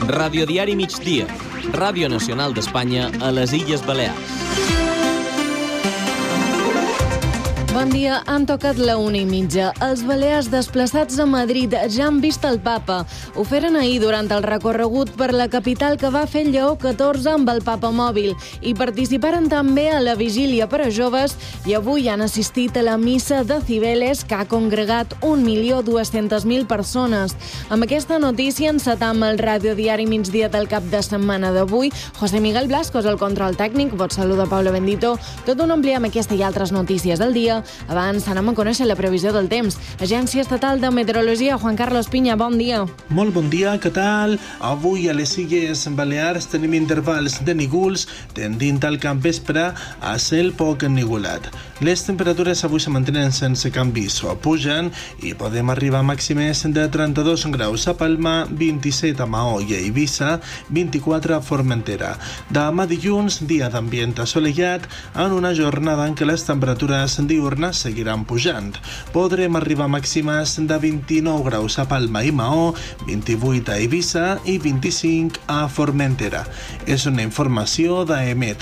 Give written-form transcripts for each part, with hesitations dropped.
Radiodiari Migdia, Ràdio Nacional d'Espanya a les Illes Balears. Bon dia, han tocat la 1:30. Els balears desplaçats a Madrid ja han vist el papa. Ho feren ahir durant el recorregut per la capital que va fer Lleó XIV amb el papa mòbil i participaren també a la vigília per a joves i avui han assistit a la missa de Cibeles que ha congregat 1.200.000 persones. Amb aquesta notícia encetam el radiodiari Migdia del cap de setmana d'avui. José Miguel Blasco és el control tècnic. Vos saluda Paula Bendito. Tot un ampliem aquesta i altres notícies del dia. Abans anem a conèixer la previsió del temps. Agència Estatal de Meteorologia, Juan Carlos Piña, bon dia. Molt bon dia, què tal? Avui a les Illes Balears tenim intervals de núvols tendint al capvespre a cel poc ennuvolat. Les temperatures avui se mantenen sense canvis o pugen i podem arribar a màximes de 32 graus a Palma, 27 a Maó i a Eivissa, 24 a Formentera. Demà dilluns, dia d'ambient assolellat, en una jornada en què les temperatures diurnes seguiran pujant. Podrem arribar a màximes de 29 graus a Palma i Maó, 28 a Eivissa i 25 a Formentera. És una informació d'EMET.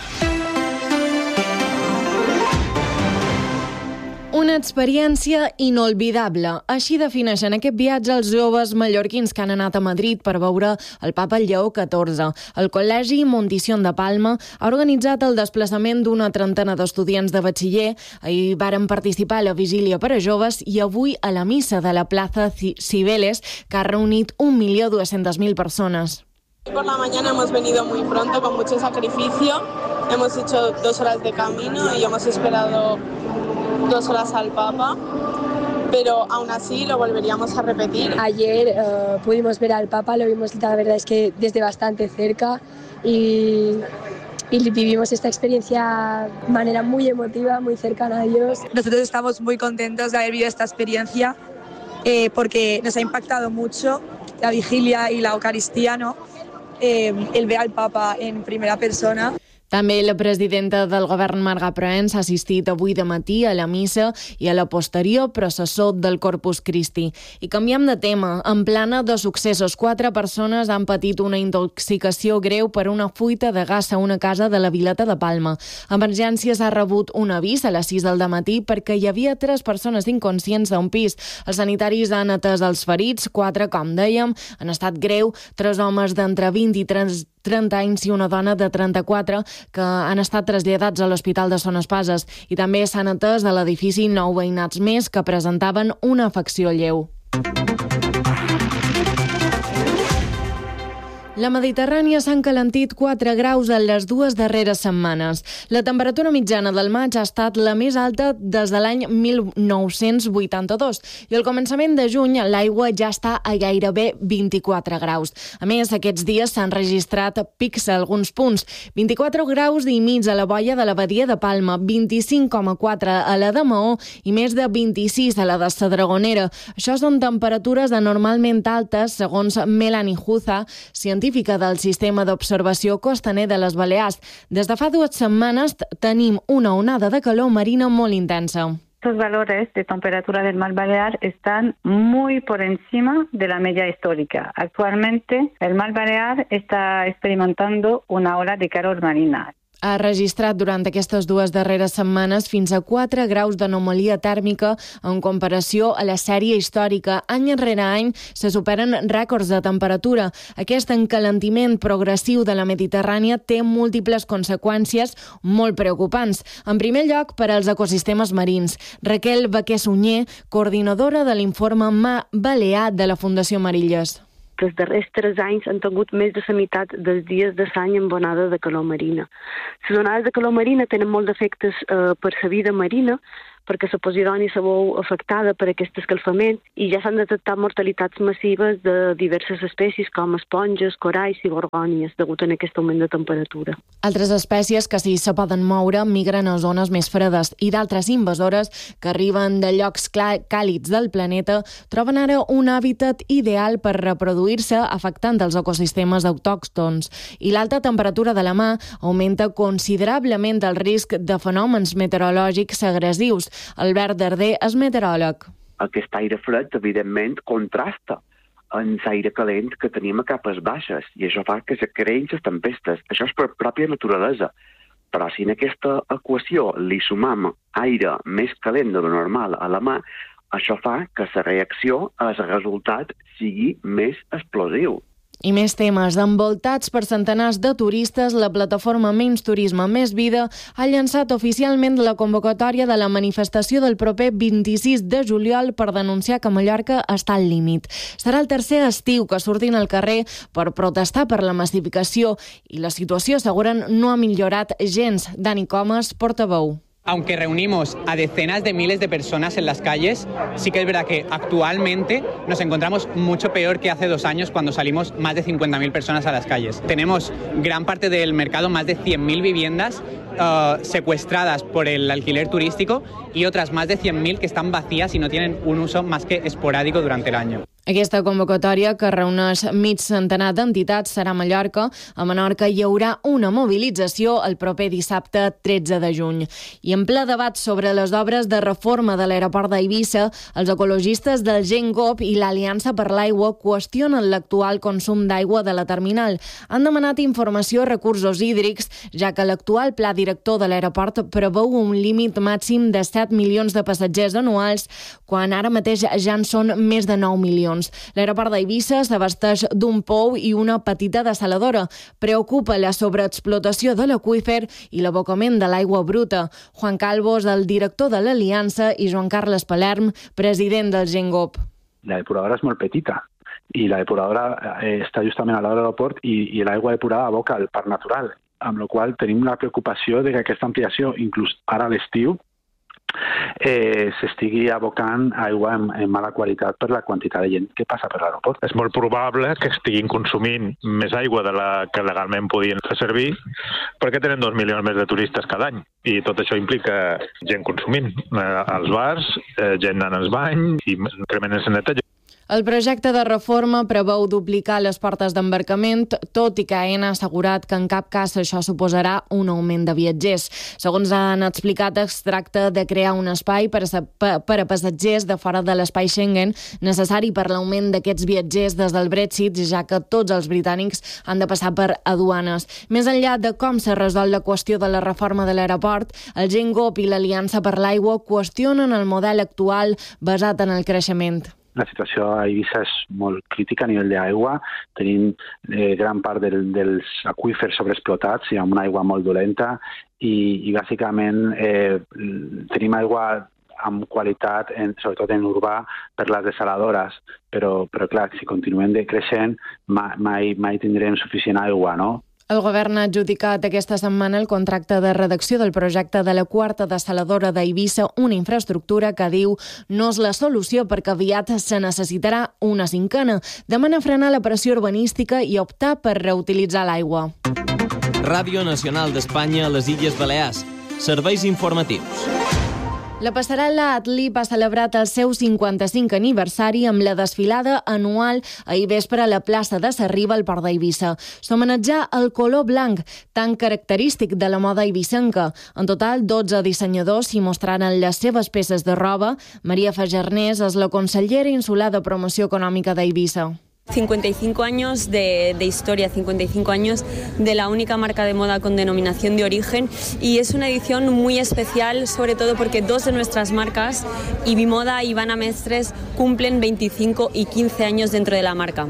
Una experiència inolvidable. Així defineixen aquest viatge els joves mallorquins que han anat a Madrid per veure el papa Lleó XIV. El Col·legi Montición de Palma ha organitzat el desplaçament d'una trentena d'estudiants de batxiller. Ahir varen participar a la vigília per a joves i avui a la missa de la plaça Cibeles, que ha reunit 1.200.000 persones. Por la mañana hemos venido muy pronto, con mucho sacrificio. Hemos hecho 2 horas de camino y hemos esperado 2 horas al Papa, pero aún así lo volveríamos a repetir. Ayer pudimos ver al Papa, lo vimos la verdad es que desde bastante cerca y vivimos esta experiencia de manera muy emotiva, muy cercana a Dios. Nosotros estamos muy contentos de haber vivido esta experiencia porque nos ha impactado mucho la vigilia y la Eucaristía, ¿no? El ver al Papa en primera persona. També la presidenta del govern, Marga Proens, ha assistit avui de matí a la missa i a la posterior processó del Corpus Christi. I canviem de tema. En plana de successos, 4 persones han patit una intoxicació greu per una fuita de gas a una casa de la Vileta de Palma. Emergències ha rebut un avís a les 6 del matí perquè hi havia 3 persones inconscients a un pis. Els sanitaris han atès els ferits, 4, com dèiem, en estat greu, 3 homes d'entre 20 i 30 anys i una dona de 34 que han estat traslladats a l'Hospital de Son Espases i també s'han atès a l'edifici 9 veïnats més que presentaven una afecció lleu. La Mediterrània s'ha encalentit 4 graus en les 2 darreres setmanes. La temperatura mitjana del maig ha estat la més alta des de l'any 1982 i al començament de juny l'aigua ja està a gairebé 24 graus. A més, aquests dies s'han registrat pics a alguns punts. 24 graus i mig a la boia de la Badia de Palma, 25,4 a la de Maó i més de 26 a la de Sadragonera. Això són temperatures anormalment altes, segons Melanie Huza, científica del Sistema d'Observació Costaner de les Balears. Des de fa 2 setmanes tenim una onada de calor marina molt intensa. Estos valores de temperatura del mar Balear están muy por encima de la media histórica. Actualmente, el mar Balear está experimentando una ola de calor marina. Ha registrat durant aquestes 2 darreres setmanes fins a 4 graus d'anomalia tèrmica en comparació a la sèrie històrica. Any rere any se superen rècords de temperatura. Aquest encalentiment progressiu de la Mediterrània té múltiples conseqüències molt preocupants. En primer lloc, per als ecosistemes marins. Raquel Baquer-Sunyer, coordinadora de l'informe Mar Balear de la Fundació Marilles. Els darrers 3 anys han tingut més de la meitat dels dies de l'any amb onades de calor marina. Les onades de calor marina tenen molt d'efectes per la vida marina, perquè la Posidònia se veu afectada per aquest escalfament i ja s'han detectat mortalitats massives de diverses espècies com esponges, coralls i gorgònies degut a aquest augment de temperatura. Altres espècies que sí se poden moure migren a zones més fredes i d'altres invasores que arriben de llocs càlids del planeta troben ara un hàbitat ideal per reproduir-se afectant els ecosistemes autòctons. I l'alta temperatura de la mar augmenta considerablement el risc de fenòmens meteorològics agressius. Albert Darder és meteoròleg. Aquest aire fred, evidentment, contrasta en l'aire calent que tenim a capes baixes i això fa que se creïn les tempestes. Això és per pròpia naturalesa. Però si en aquesta equació li sumam aire més calent de lo normal a la mà, això fa que la reacció, el resultat, sigui més explosiu. I més temes. Envoltats per centenars de turistes, la plataforma Menys Turisme Més Vida ha llançat oficialment la convocatòria de la manifestació del proper 26 de juliol per denunciar que Mallorca està al límit. Serà el tercer estiu que surtin al carrer per protestar per la massificació i la situació, asseguren, no ha millorat gens. Dani Comas, portaveu. Aunque reunimos a decenas de miles de personas en las calles, sí que es verdad que actualmente nos encontramos mucho peor que hace 2 años cuando salimos más de 50.000 personas a las calles. Tenemos gran parte del mercado, más de 100.000 viviendas secuestradas por el alquiler turístico y otras más de 100.000 que están vacías y no tienen un uso más que esporádico durante el año. Aquesta convocatòria, que reuneix mig centenar d'entitats, serà a Mallorca. A Menorca hi haurà una mobilització el proper dissabte 13 de juny. I en ple debat sobre les obres de reforma de l'aeroport d'Eivissa, els ecologistes del GenGop i l'Aliança per l'Aigua qüestionen l'actual consum d'aigua de la terminal. Han demanat informació a Recursos Hídrics, ja que l'actual pla director de l'aeroport preveu un límit màxim de 7 milions de passatgers anuals, quan ara mateix ja en són més de 9 milions. L'aeroport d'Eivissa s'abasteix d'un pou i una petita dessaladora. Preocupa la sobreexplotació de l'aqüífer i l'abocament de l'aigua bruta. Juan Calvo és el director de l'Aliança i Joan Carles Palerm, president del GenGop. La depuradora és molt petita i la depuradora està justament a l'aeroport i l'aigua depurada aboca al parc natural, amb la qual tenim la preocupació de que aquesta ampliació, inclús ara a l'estiu, s'estigui abocant aigua en mala qualitat per la quantitat de gent que passa per l'aeroport. És molt probable que estiguin consumint més aigua de la que legalment podien fer servir perquè tenen 2 milions més de turistes cada any i tot això implica gent consumint als bars, gent anant als banys i increment en la neteja. El projecte de reforma preveu duplicar les portes d'embarcament, tot i que AENA ha assegurat que en cap cas això suposarà un augment de viatgers. Segons han explicat, es tracta de crear un espai per a passatgers de fora de l'espai Schengen, necessari per l'augment d'aquests viatgers des del Brexit, ja que tots els britànics han de passar per aduanes. Més enllà de com s'ha resolt la qüestió de la reforma de l'aeroport, el GenGop i l'Aliança per l'Aigua qüestionen el model actual basat en el creixement. La situació a Eivissa és molt crítica a nivell d'aigua. Tenim gran part dels aqüífers sobreexplotats i amb una aigua molt dolenta i bàsicament tenim aigua amb qualitat, sobretot en urbà, per les dessaladores. Però clar, si continuem creixent, mai tindrem suficient aigua, no? El govern ha adjudicat aquesta setmana el contracte de redacció del projecte de la quarta dessaladora d'Eivissa, una infraestructura que diu no és la solució perquè aviat se necessitarà una cinquena. Demana frenar la pressió urbanística i optar per reutilitzar l'aigua. Ràdio Nacional d'Espanya a les Illes Balears. Serveis informatius. La passarel·la Atlip ha celebrat el seu 55 aniversari amb la desfilada anual ahir vespre a la plaça de Sarriba al Port d'Eivissa. S'homenatjà el color blanc, tan característic de la moda eivissenca. En total, 12 dissenyadors s'hi mostraren les seves peces de roba. Maria Fajarnés és la consellera insular de Promoció Econòmica d'Eivissa. 55 años de historia, 55 años de la única marca de moda con denominación de origen y es una edición muy especial, sobre todo porque 2 de nuestras marcas, Ibimoda y Ivana Mestres, cumplen 25 y 15 años dentro de la marca.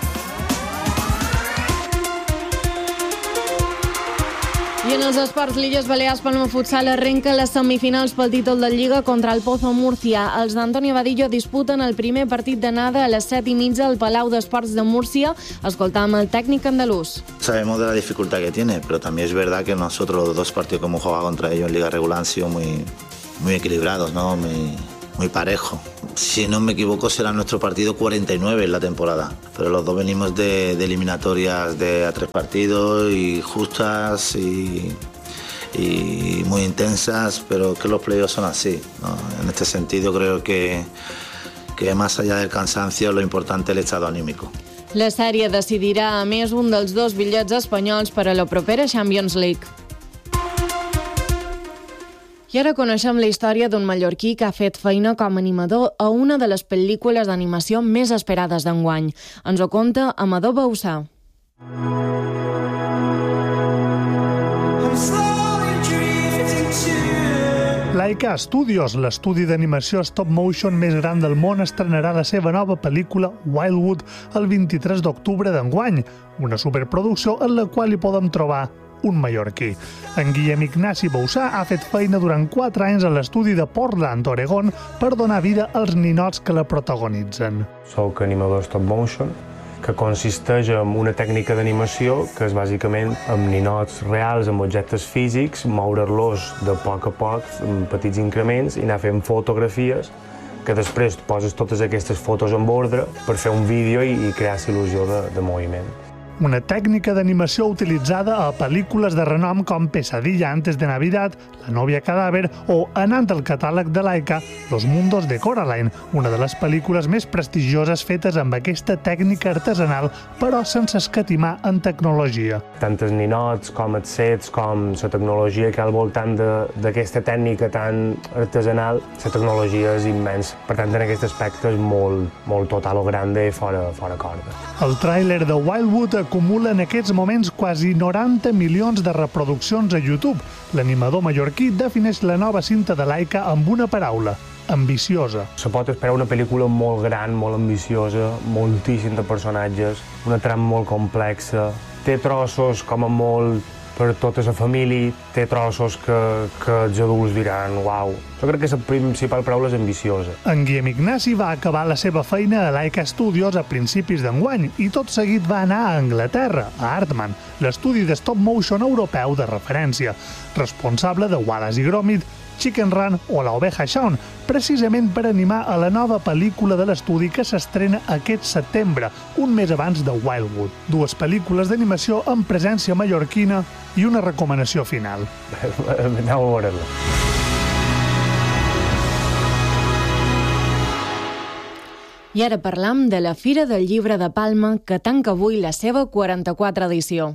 I en els esports, l'Illes Balears Palma Futsal arrenca les semifinals pel títol de Lliga contra el Pozo Múrcia. Els d'Antonio Vadillo disputen el primer partit d'anada a les 7:30 al Palau d'Esports de Múrcia. Escoltam el tècnic andalús. Sabemos de la dificultad que tiene, pero también es verdad que nosotros los 2 partidos que hemos jugado contra ellos en Liga Regular han sido muy equilibrados, ¿no? Muy parejo. Si no me equivoco, será nuestro partido 49 en la temporada. Pero los dos venimos de eliminatorias a 3 partidos y justas y muy intensas, pero que los playoffs son así, ¿no? En este sentido creo que más allá del cansancio lo importante es el estado anímico. La sèrie decidirà a més un dels 2 bitllets espanyols per a la propera Champions League. I ara coneixem la història d'un mallorquí que ha fet feina com a animador a una de les pel·lícules d'animació més esperades d'enguany. Ens ho conta Amador Bausà. Laika Studios, l'estudi d'animació stop motion més gran del món, estrenarà la seva nova pel·lícula Wildwood el 23 d'octubre d'enguany, una superproducció en la qual hi podem trobar un mallorquí. En Guillem Ignasi Bausà ha fet feina durant 4 anys a l'estudi de Portland, Oregon, per donar vida als ninots que la protagonitzen. Soc animador stop motion, que consisteix en una tècnica d'animació que és bàsicament amb ninots reals, amb objectes físics, moure-los de poc a poc, amb petits increments, i anar fent fotografies que després poses totes aquestes fotos en ordre per fer un vídeo i crear la il·lusió de moviment. Una tècnica d'animació utilitzada a pel·lícules de renom com Pesadilla antes de Navidad, La novia cadàver o, anant al catàleg de Laika, Los mundos de Coraline, una de les pel·lícules més prestigioses fetes amb aquesta tècnica artesanal, però sense escatimar en tecnologia. Tant els ninots com els sets, com la tecnologia que hi ha al voltant d'aquesta tècnica tan artesanal, la tecnologia és immensa. Per tant, en aquest aspecte és molt total o grande i fora corda. El tràiler de Wildwood acumula en aquests moments quasi 90 milions de reproduccions a YouTube. L'animador mallorquí defineix la nova cinta de Laika amb una paraula: ambiciosa. Se pot esperar una pel·lícula molt gran, molt ambiciosa, moltíssim de personatges, una trama molt complexa. Té trossos com a molt per tota la família, té trossos que els adults diran «Uau». Jo crec que la principal paraula és ambiciosa. En Guillem Ignasi va acabar la seva feina a Laika Studios a principis d'enguany i tot seguit va anar a Anglaterra, a Aardman, l'estudi de stop motion europeu de referència, responsable de Wallace i Gromit, Chicken Run o La Oveja Shaun, precisament per animar a la nova pel·lícula de l'estudi que s'estrena aquest setembre, un mes abans de Wildwood. 2 pel·lícules d'animació amb presència mallorquina i una recomanació final. Aneu a veure-la. I ara parlam de la Fira del Llibre de Palma, que tanca avui la seva 44 edició.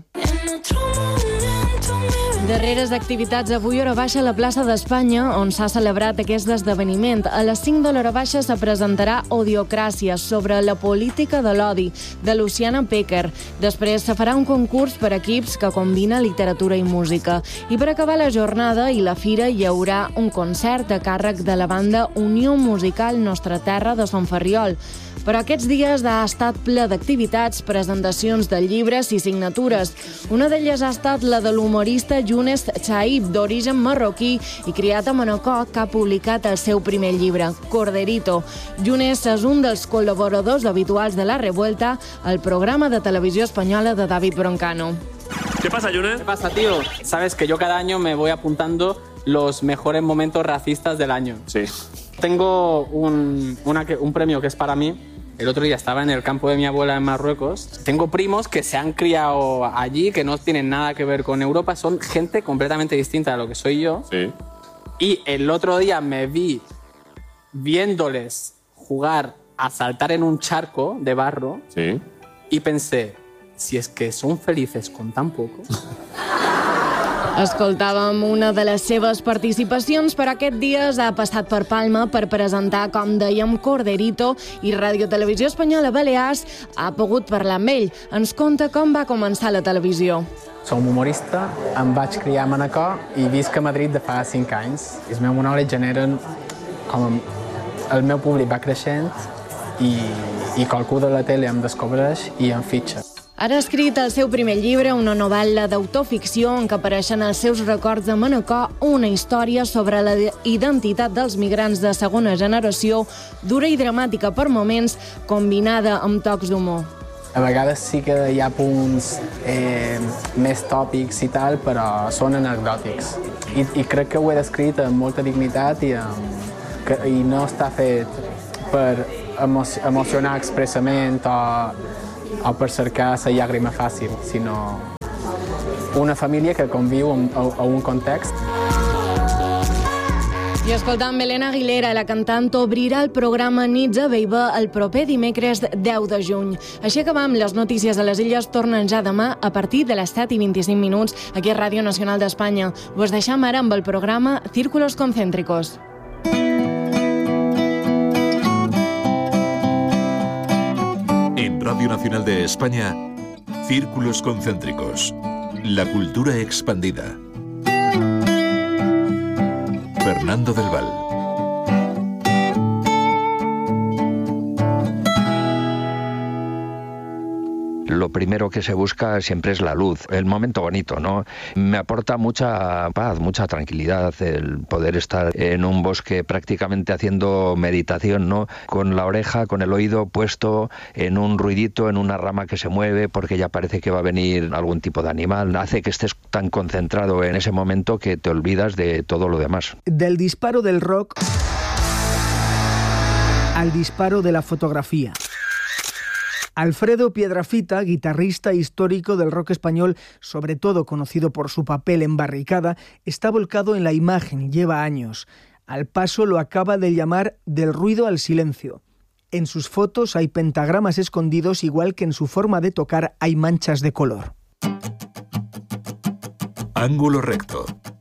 Darreres activitats avui hora baixa a la plaça d'Espanya, on s'ha celebrat aquest esdeveniment. A les 5 de l'hora baixa se presentarà Odiocràcia, sobre la política de l'odi, de Luciana Pecker. Després se farà un concurs per equips que combina literatura i música. I per acabar la jornada i la fira hi haurà un concert a càrrec de la banda Unió Musical Nostra Terra de Sant Ferriol. Però aquests dies ha estat ple d'activitats, presentacions de llibres i signatures. Una d'elles ha estat la de l'humorista Younes Chaib, d'origen marroquí i criat a Manacor, que ha publicat el seu primer llibre, Corderito. Younes és un dels col·laboradors habituals de La Revuelta, el programa de televisió espanyola de David Broncano. ¿Qué pasa, Younes? ¿Qué pasa, tío? Sabes que yo cada año me voy apuntando los mejores momentos racistas del año. Sí. Tengo un premio que es para mí. El otro día estaba en el campo de mi abuela en Marruecos. Tengo primos que se han criado allí, que no tienen nada que ver con Europa. Son gente completamente distinta a lo que soy yo. Sí. Y el otro día me vi viéndoles jugar a saltar en un charco de barro. Sí. Y pensé, si es que son felices con tan poco... Escoltàvem una de les seves participacions, però aquest dies ha passat per Palma per presentar, com dèiem, Corderito, i Ràdio Televisió Espanyola Balears ha pogut parlar amb ell. Ens conta com va començar la televisió. Som humorista, em vaig criar a Manacor i visc a Madrid de fa 5 anys. Els meus monòlegs generen com el meu públic va creixent i qualcú de la tele em descobreix i em fitxa. Ara ha escrit el seu primer llibre, una novel·la d'autoficció en què apareixen els seus records de Manacor, una història sobre la identitat dels migrants de segona generació, dura i dramàtica per moments, combinada amb tocs d'humor. A vegades sí que hi ha punts més tòpics i tal, però són anecdòtics. I crec que ho he descrit amb molta dignitat i no està fet per emocionar expressament o per cercar la llàgrima fàcil, sinó una família que conviu a un context. I escoltant Belén Aguilera, la cantant, obrirà el programa Nits a Beiba el proper dimecres 10 de juny. Així acabam. Les notícies de les Illes tornen ja demà a partir de les 7:25 aquí a Ràdio Nacional d'Espanya. Vos deixam ara amb el programa Círculos Concéntricos. En Radio Nacional de España, Círculos Concéntricos. La cultura expandida. Fernando del Val. Lo primero que se busca siempre es la luz, el momento bonito, ¿no? Me aporta mucha paz, mucha tranquilidad el poder estar en un bosque prácticamente haciendo meditación, ¿no? Con la oreja, con el oído puesto en un ruidito, en una rama que se mueve, porque ya parece que va a venir algún tipo de animal. Hace que estés tan concentrado en ese momento que te olvidas de todo lo demás. Del disparo del rock al disparo de la fotografía. Alfredo Piedrafita, guitarrista histórico del rock español, sobre todo conocido por su papel en Barricada, está volcado en la imagen, lleva años. Al paso lo acaba de llamar del ruido al silencio. En sus fotos hay pentagramas escondidos, igual que en su forma de tocar hay manchas de color. Ángulo recto.